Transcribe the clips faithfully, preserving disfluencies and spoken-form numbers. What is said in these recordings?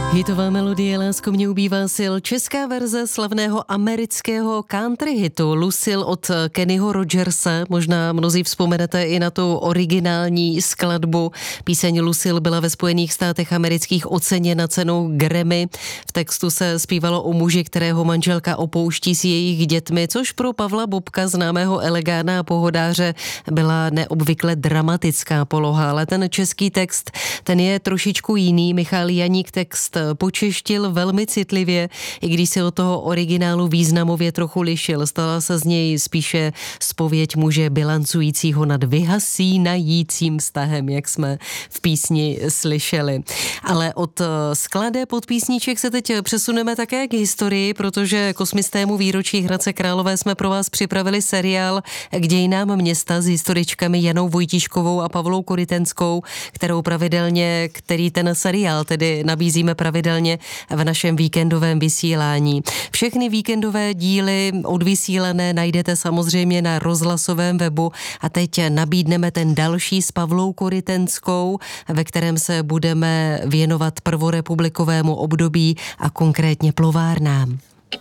Hitová melodie Lásko mě ubývá sil, česká verze slavného amerického country hitu Lucille od Kennyho Rogersa. Možná mnozí vzpomenete i na tu originální skladbu. Píseň Lucille byla ve Spojených státech amerických oceněna cenou Grammy. V textu se zpívalo o muži, kterého manželka opouští s jejich dětmi, což pro Pavla Bobka, známého elegána a pohodáře, byla neobvykle dramatická poloha. Ale ten český text, ten je trošičku jiný. Michal Janík text počeštil velmi citlivě, i když se od toho originálu významově trochu lišil. Stala se z něj spíše zpověď muže bilancujícího nad vyhasínajícím vztahem, jak jsme v písni slyšeli. Ale od skladeb, od písniček se teď přesuneme také k historii, protože k osmistému výročí Hradce Králové jsme pro vás připravili seriál k dějinám města s historičkami Janou Vojtíškovou a Pavlou Korytenskou, kterou pravidelně, který ten seriál tedy nabízíme pravidelně v našem víkendovém vysílání. Všechny víkendové díly odvysílané najdete samozřejmě na rozhlasovém webu a teď nabídneme ten další s Pavlou Korytenskou, ve kterém se budeme věnovat prvorepublikovému období a konkrétně plovárnám.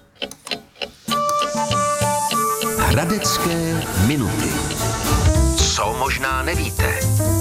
Hradecké minuty. Co možná nevíte?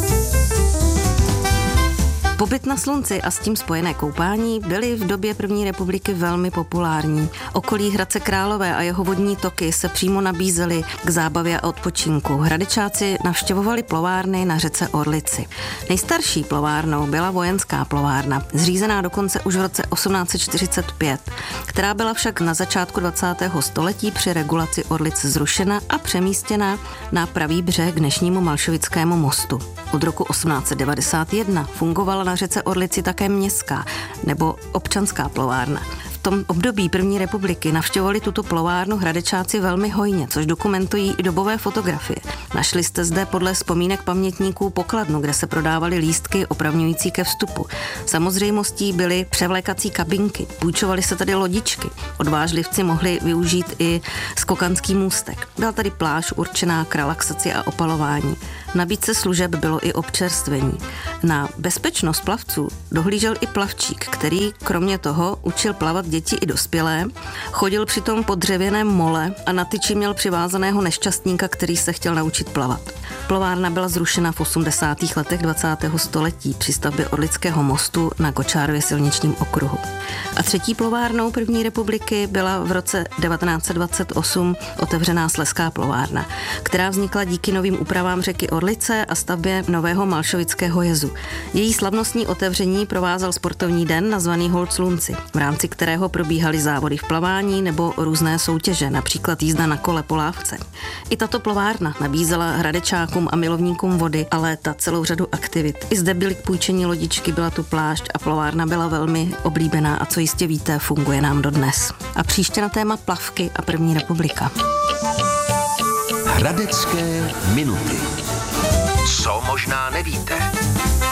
Pobyt na slunci a s tím spojené koupání byly v době první republiky velmi populární. Okolí Hradce Králové a jeho vodní toky se přímo nabízely k zábavě a odpočinku. Hradečáci navštěvovali plovárny na řece Orlici. Nejstarší plovárnou byla vojenská plovárna, zřízená dokonce už v roce osmnáct set čtyřicet pět, která byla však na začátku dvacátého století při regulaci Orlice zrušena a přemístěna na pravý břeh k dnešnímu Malšovickému mostu. Od roku osmnáct set devadesát jedna fungovala na řece Orlici také městská nebo občanská plovárna. V tom období první republiky navštěvovali tuto plovárnu Hradečáci velmi hojně, což dokumentují i dobové fotografie. Našli jste zde podle vzpomínek pamětníků pokladnu, kde se prodávaly lístky opravňující ke vstupu. Samozřejmostí byly převlékací kabinky, půjčovaly se tady lodičky. Odvážlivci mohli využít i skokanský můstek. Byla tady pláž určená k relaxaci a opalování. V nabídce služeb bylo i občerstvení. Na bezpečnost plavců dohlížel i plavčík, který kromě toho učil plavat děti i dospělé, chodil přitom po dřevěném mole a na tyči měl přivázaného nešťastníka, který se chtěl naučit plavat. Plovárna byla zrušena v osmdesátých letech dvacátého století při stavbě Orlického mostu na Kočárově silničním okruhu. A třetí plovárnou první republiky byla v roce devatenáct set dvacet osm otevřená Slezská plovárna, která vznikla díky novým úpravám řeky Orlice a stavbě nového Malšovického jezu. Její slavnostní otevření provázel sportovní den nazvaný Hold slunci, v rámci kterého probíhaly závody v plavání nebo různé soutěže, například jízda na kole po lávce. I tato plovárna nabízela hradečákům a milovníkům vody a léta celou řadu aktivit. I zde byly k půjčení lodičky, byla tu plášť a plovárna byla velmi oblíbená a co jistě víte, funguje nám dodnes. A příště na téma plavky a první republika. Hradecké minuty. Co možná nevíte?